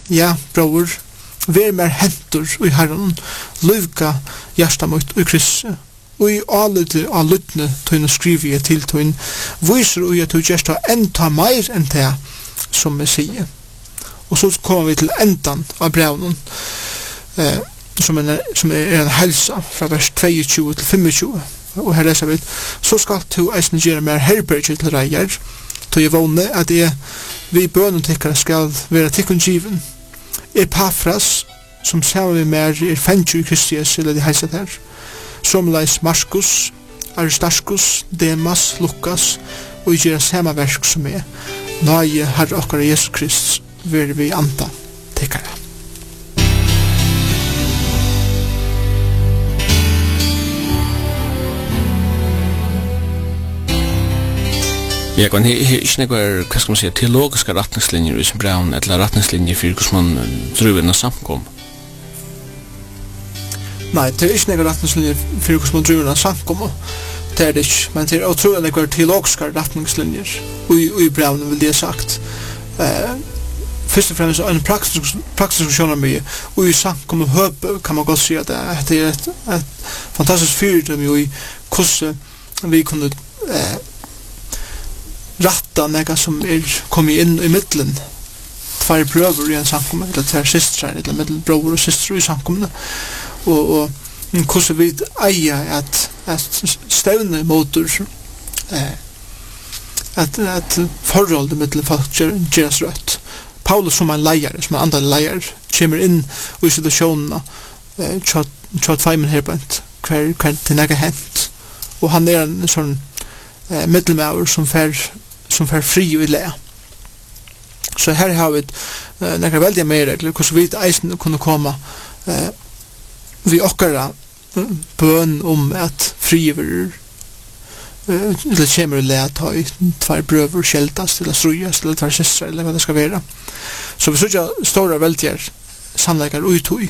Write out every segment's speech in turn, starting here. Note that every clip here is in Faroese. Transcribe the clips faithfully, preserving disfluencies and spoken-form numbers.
ja, bror, vær mer hentur i Herren, lyvka hjärsta mot i Kristus, og i alute av luttne tøyne skriver jeg til tøyne, viser og jeg tøy gjersta enda meir enn det som vi sier. Og så kommer vi til endan av brevnen, eh, som, er, som er en helsa, fra vers tjueto til tjuefem, og her leser vi, så skal du eisen gjøre mer herberge til reier, til jeg vågne at jeg vi bønnen tikkere skal være tikkun given. Epafras, som sammen med mer er fengtju i Kristius, eller de heiset her, somleis Markus, Aristarchus, Demas, Lukas, og i gjøre samme versk som er, nøye Herre okkar Jesus Krist, vil vi anta tikkere. Ja, men her er ikke noe, hva skal man si, teologiske retningslinjer i sin braun, eller retningslinjer for hvordan man driver en samkom? Nei, det er ikke noe retningslinjer for hvordan man driver en samkom, det er det ikke, men det er utrolig noe teologiske retningslinjer i braun, vil det sagt. Uh, Først og fremst en praktisk, praktisk skjønner mye, og i samkom og høpe kan man godt si at det er et, et fantastisk fyrdom i hvordan vi kunne uh, ratta nega som er kommet inn i middelen tvær brøver i en samkomne eller tvær systrar eller middel brøver og systrar i samkomne og, og hvordan vi eier at, at stevne motor eh, at, at forhold i middelen folk gjeras rødt. Paulus som en leier, som en andre leier kommer inn i situasjonene eh, tja tveimen herbent hver, hver til nega hent og han er en sånn eh, middelmauer som fer som fer fri og i le. Så her har vi uh, nekra veldig mer regler, hvordan vi eisen kunne komme uh, vi okkara uh, bøn om at friver uh, eller kommer i le ta i tvær brøver, kjeltast eller strujast eller tvær systrar eller hva det skal være. Så vi sørger store veldig sannleikar uitui.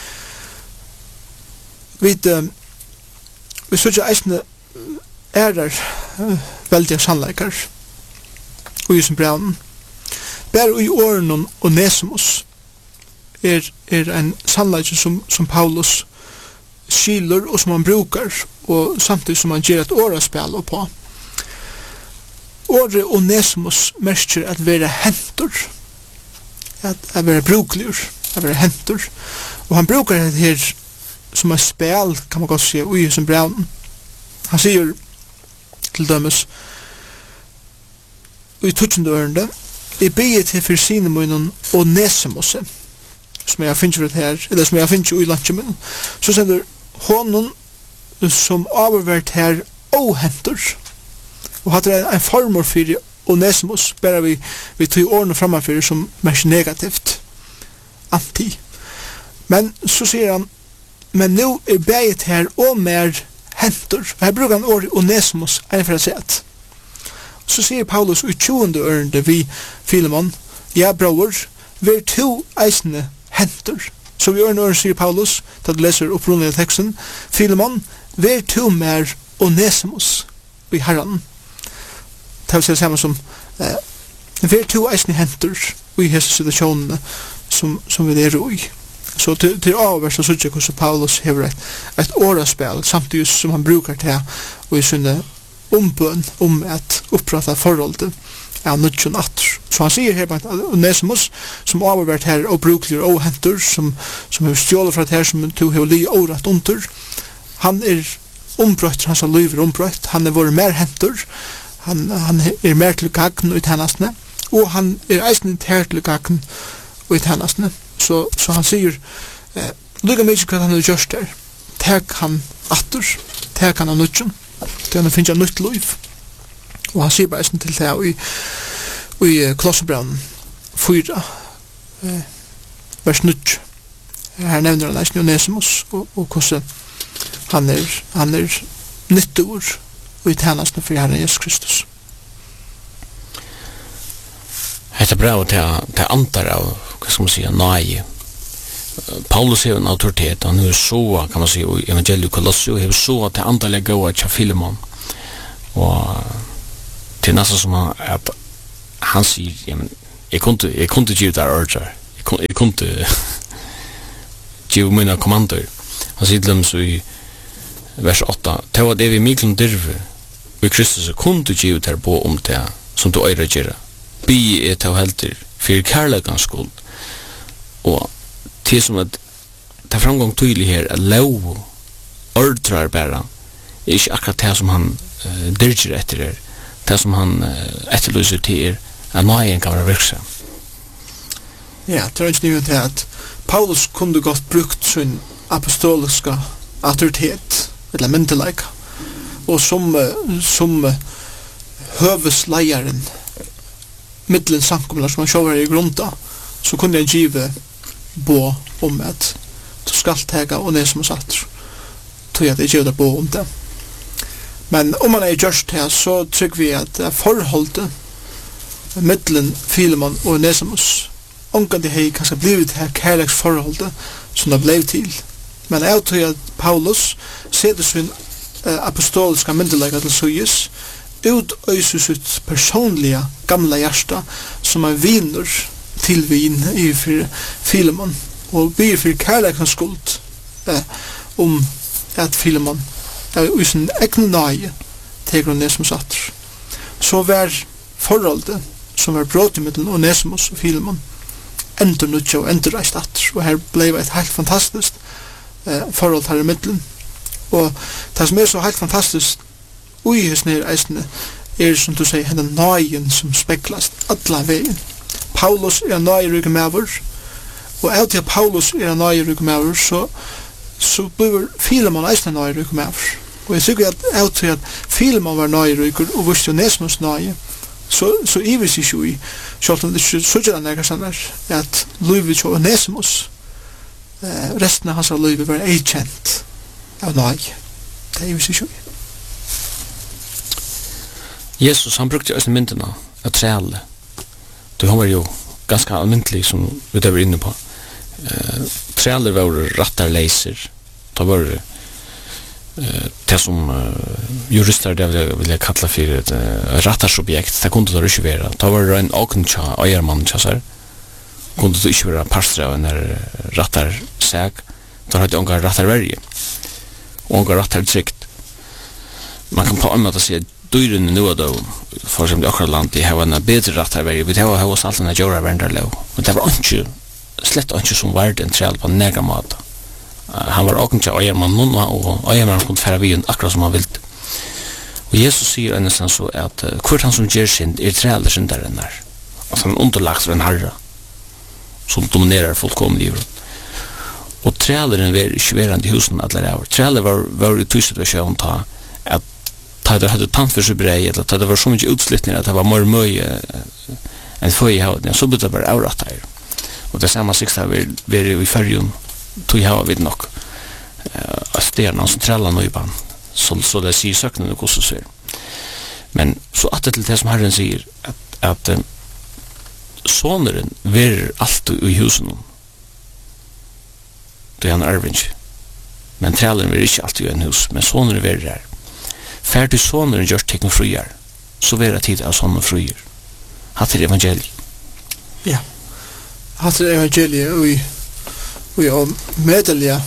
Vi uh, vi sørger eisen ærer uh, veldig sannleikar og i sin brevnen. Bare i åren og Nesimus er, er en sannleik som, som Paulus skiler og som han brukar og samtidig som han gjør et åraspel på. Året og Nesimus merker at være hentur, at, at være brukligur, at være hentur. Og han brukar det her som et spel, kan man godt si, og i sin brevnen. Han sier til dømes og i tutsende ørende jeg beger til for sine munnen og Nesimus som jeg finner ut her eller som jeg finner ut i landet min så sender honom som overvært her og henter og hadde en, en formor for Onesimus bare vi, vi tog årene framfyrir som mest negativt anti men så sier han men nå er beget her og mer henter her bruker han året Onesimus en for å si at så sier Paulus i tjuende ørende vi Filemon, ja bror, vi er to eisende henter. Så vi ørende ørende sier Paulus, da du leser opprunnelige teksten, Filemon, vi er to mer Onesimus i Herren. Det vil si det samme som eh, vi er to eisende henter i hese situasjonene som, som vi er i. Så til, til avverst så sier hvordan Paulus hever et, et åraspel, samtidig som han bruker det og i sinne ombøn om at oppretta forholdet av nødjon atter. Så han sier her at Onesimus, som overvært her og brukelig og hentur, som, som har stjålet fra det her som tog har li året under, han er ombrøtt, hans liv er ombrøtt, han er vår mer hentur, han, han er mer til gagn og i tennastene, og han er eisen her til gagn og i tennastene. Så, så han sier, eh, lukka mykje hva han har gjørst her, tek han atter, tek han av nødjon, til han finner nytt liv. Og han sier bare til det og i, og i Kolosserbrevet fyra eh, vers nytt. Her nevner han eisen Onesimus og, og hvordan han er, han er nytteord og i tjenestene for Herren Jesus Kristus. Hetta brevet til, til antar av, hva skal man si, nei. Paulus er en autoritet, han er så, kan man si, i evangeliet Kolossi, og er så til antallet gåa til Filemon. Og til nesten som han, at han sier, jeg kunne, jeg kunne ikke ut der ordrer, jeg jag kunde ge mina kommandor. Han säger till dem så i vers åtta. Det var det vi miklen dyrve. Vi Kristus kunde ge ut här på om det som du øyre gjøre. Bi er til helter for kærleikans skuld. Og til som at det er framgang tydelig her at lov ordrar bæra er ikke akkurat det som han uh, dyrger etter er. Det som han uh, etterlyser til er at nøyen kan være virksam. Ja, det er ikke nytt at Paulus kunde godt brukt sin apostoliska autoritet eller myndelaika og som som høvesleieren middelen samkomlar som han sjåvar i grunta så kunde jeg give bo om at du skal tega og det som er satt tog jeg det give deg bo om det men om man er gjørst her så tykker vi at forholdet middelen Filemon og Onesimus ongan det hei kanskje blivit her kærleks forholdet som det blev til men jeg tror at Paulus setter sin apostoliska myndelega til suyes ut øysu sitt personliga gamla hjärsta som er viner til vin i for Filemon og byr for kærleikans skuld eh, om at Filemon er i sin egne nøye tegur Onesimus atter så var forholdet som var brått i middelen Onesimus og Filemon endur nutja og endur reist atter og her blei et helt fantastisk eh, forhold her i middelen og det som er så helt fantastisk ui hos nere eisne er som du sier henne nøyen som speklast alla veien Paulus er nøyerykke mever og av til Paulus er nøyerykke mever så så blir Filemon eisne nøyerykke mever og jeg sikker at av til at Filemon var nøyerykker og vurs Onesimus nøye så, så ivis ikke ui selv om det ikke sutja den eka sånn at Louis og Onesimus eh, resten av hans av Louis var ei kjent av nei, det er jo ikke sjøy. Jesus, han brukte også myndene av træle. Du har jo ganske almindelig, som vi der var inne på. Uh, træler var rattarleiser. Det var uh, det som uh, jurister det vil, vil jeg kalla for et uh, rattarsobjekt. Det kunne det ikke være. Det var en åkentja, øyermann, kjassar. Kunne det ikke være parstre av en rattarseg. Det hadde unga rattarverje. Og unga rattar trygt. Man kan på en måte si at dyrene nu og da, for eksempel i akkurat land, de har en bedre rattarverje. Vi har hos alt enn djura verndar-lov. Men det var ikke, slett ikke som verd en trell på nega måte. Uh, han var åkentlig av øyermannen, og øyermannen kunne fære vien akkurat som han ville. Og Jesus sier ennestan så at uh, hvert han som gjør synd er treller syndaren der. Altså han underlagt for en herre som dominerar fullkomlig livet. Og træleren var ikke verand i husen alle ræver. Træler var, var i tysituasjon ta at ta det hadde tannfyrsebrei, eller ta det var så mye utslitning at det var mer møy enn få i havet, så burde det være avratt her. Og det samme sikst har vært i fyrjun, tog i havet vid nok. At det er noen som træler noe i bann, så, så det sier søknene hvordan det ser. Men så at det til det som Herren sier, at, at um, soneren verer alltid i husen om, det er han arvinge. Men træleren vil ikke alltid i en hus, men soneren vil her. Ferdig soneren gjør tekken frier, så vil det tid av sånne frier. Hatt er evangeliet. Ja, hatt er evangeliet og i, og i medelige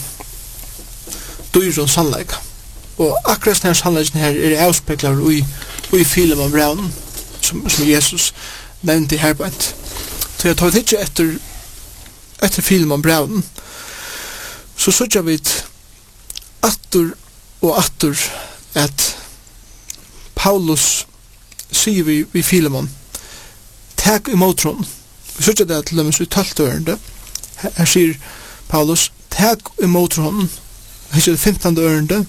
dyr og sannleik. Og akkurat denne sannleiken her er avspeklar og i, og i Filemon braunen, som, som Jesus nevnte her på et. Så jeg tar ikke etter, etter Filemon braunen, så søtter vi atter og atter at Paulus sier vi, vi Filemon takk imot hon. Vi søtter det til dem i tølvte ørende. Her, her sier Paulus takk imot hon. Her sier det femtende ørende.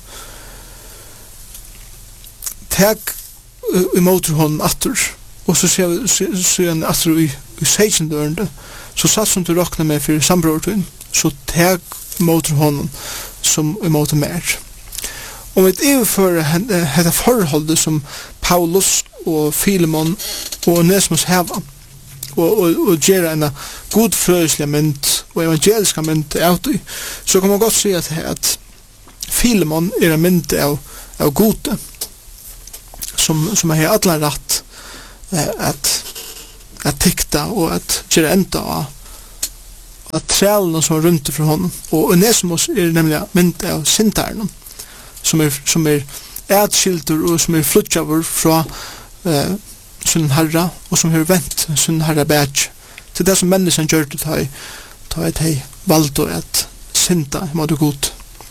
Takk imot hon atter. Og så sier han atter i, i sekstende ørende. Så satt som du råkner med for sambrortun. Så takk imot honom som imot mer. Og vi overfører dette forholdet som Paulus og Filemon og Onesimus heva og, og, og gjør en godfrøselig mynd og evangeliska mynd av det, så kan man godt si at, at Filemon er en mynd av, av gode som, som har alle rett eh, at, at tikta og at gjøre enda av att trälen som runt från honom. Och Onesimus är nämligen mynd av syndaren som är, som är ätskilter och som är flutjavur från eh, sin herra och som har vänt sin herra bätj till det som människan gör det ta i ta ett hej vald och att synda i måte god.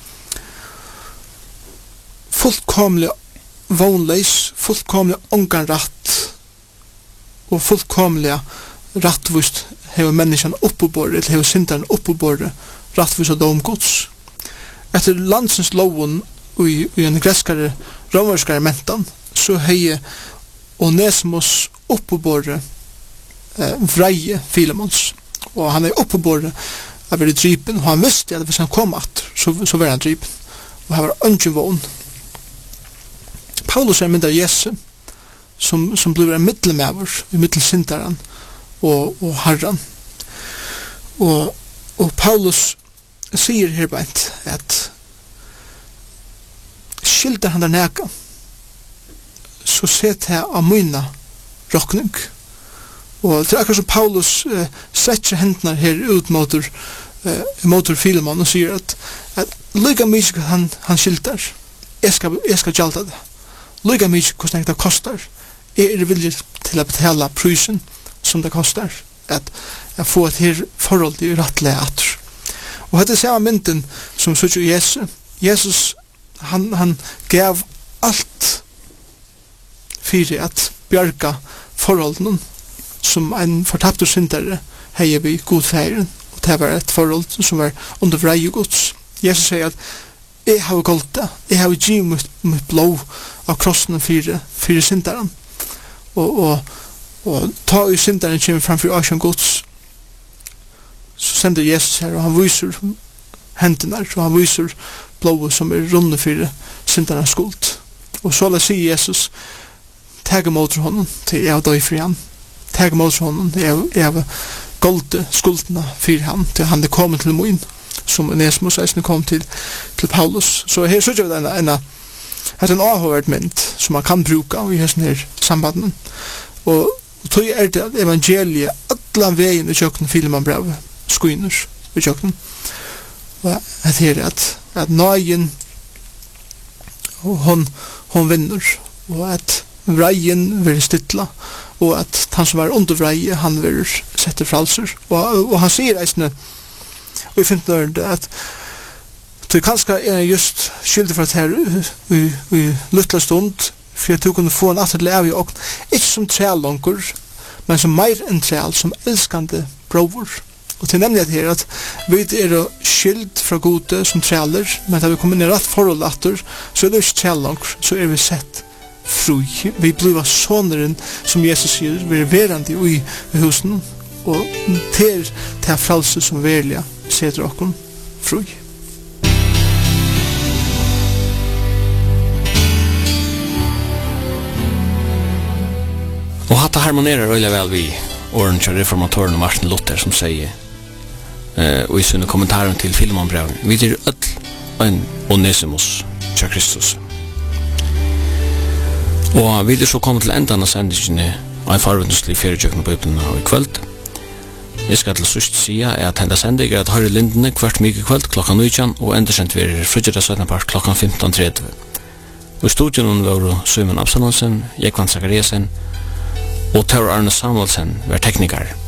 Fullkomlig vonleis, fullkomlig ånganratt och fullkomlig rattvust hever människan uppåborre, eller hever syndaren uppåborre rattvust av domgods. Efter landsens loven i, i en gräskare romerskare mentan så heje Onesimus uppåborre eh, vreie Filemons og han er uppåborre av være drypen og han visste at hvis han kom at så, så var han drypen og han var ønsken vån. Paulus er mynd av Jesu som, som blir en middelmæver i middelsyndaren og, og herran og, og Paulus sier her beint at skilder han der nega så set jeg av myna rokning. Og det er akkurat som Paulus uh, setter hendene her ut mot uh, motor Filemon og sier at, at lika mykje han, han skilter, jeg skal, jeg skal gjalda det. Lika mykje hvordan det kostar, jeg er villig til å betala prisen som det kostar, at jeg får et her forhold i rettelig atter. Og dette er samme mynden som sier Jesus. Jesus, han, han gav alt fyrir at bjørka forholden som en fortapt og syndere heier vi god feiren og det var et forhold som var under vreie gods. Jesus sier at jeg har gått det, jeg har givet mitt, mitt blå av krossen fyrir, fyrir synderen og, og, og ta i synderen kommer framfor asjon gods så sender Jesus her og han viser hendene og han viser blå som er runde fyrir synderens skuld og så la sier Jesus tag emot honom till jag dör för han. Tag emot honom jag jag golde skuldna för han till han det kommer till mig som Onesimus sen kom till till Paulus. Så här så jag en en har en avhörment som man kan bruka i hästen här sambanden. Och tror jag är det evangeliet alla vägen i köken filmen brev skuiners i köken. Och att här att att nöjen och hon hon vinner och att vreien vil stytla og at han som er under vreie han vil sette fralser og, og han sier eisne og jeg finner det at du kanskje er just skyldig for at her i, i luttla stund for at du kunne få en atter leve og ikke som trælonker men som meir enn træl som elskande brover og til nemlig at her at vi er skyld fra gode som træler men da vi kommer inn i rett forhold atter så er det ikke trælonker så er vi sett frui. Vi bliva soneren som Jesus sier, vi er verandi ui husen og til til fralse som verliga seter okkur frui. Og hatta harmonerar øyla vel vi åren til reformatoren Martin Luther som sier uh, og i sunne kommentaren til Filemonbrevet vi er öll ein Onesimus til Kristus. Og vi er så kommet til endan av sendingene av en farvenduslig ferietjøkken på Bibelen av i kveld. Jeg skal til sørst si at henda sending er at Harry Lindene hvert mye kveld klokka nitjan og endersendt vi er frugget syttende part klokka femton tretti. Og i studien var Søymen Absalonsen, Jekvan Zachariasen og Taur Arne Samuelsen var teknikere.